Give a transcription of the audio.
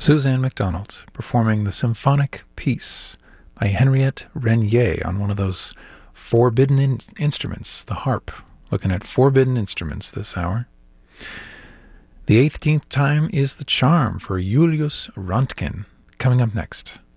Suzanne MacDonald performing the symphonic piece by Henriette Renier on one of those forbidden instruments, the harp. Looking at forbidden instruments this hour. The 18th time is the charm for Julius Röntgen. Coming up next.